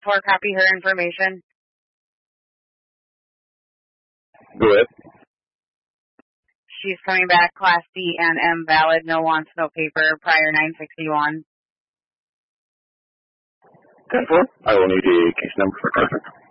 4 copy her information? Go ahead. She's coming back Class D and M valid, no wants, no paper, prior 961. 10-4. I will need a case number for Carter.